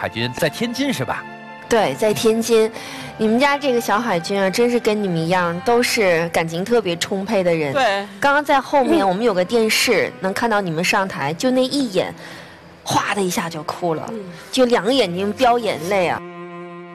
海军在天津是吧？ 对，在天津。你们家这个小海军啊，真是跟你们一样，都是感情特别充沛的人。 对， 刚刚在后面我们有个电视，能看到你们上台，就那一眼，哗的一下就哭了，就两个眼睛飙眼泪啊。